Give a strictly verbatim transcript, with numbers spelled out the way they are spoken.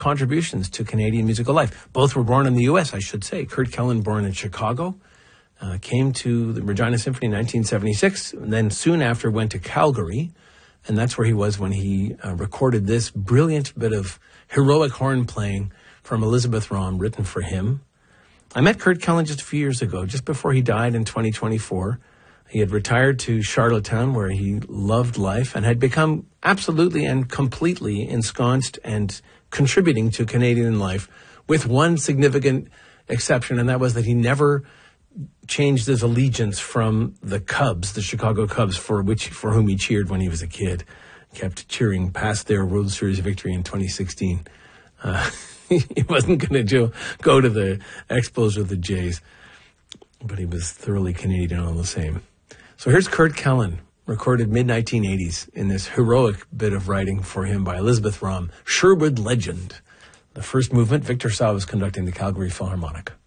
contributions to Canadian musical life. Both were born in the U S, I should say. Kurt Kellen, born in Chicago, uh, came to the Regina Symphony in nineteen seventy-six, and then soon after went to Calgary, and that's where he was when he uh, recorded this brilliant bit of heroic horn playing from Elizabeth Rahm, written for him. I met Kurt Kellen just a few years ago, just before he died in twenty twenty-four. He had retired to Charlottetown, where he loved life and had become absolutely and completely ensconced and contributing to Canadian life, with one significant exception, and that was that he never changed his allegiance from the Cubs, the Chicago Cubs, for which for whom he cheered when he was a kid. Kept cheering past their World Series victory in twenty sixteen. Uh, he wasn't going to go to the Expos with the Jays, but he was thoroughly Canadian all the same. So here's Kurt Kellen, recorded mid nineteen eighties in this heroic bit of writing for him by Elizabeth Rahm, Sherwood Legend. The first movement, Victor Saw was conducting the Calgary Philharmonic.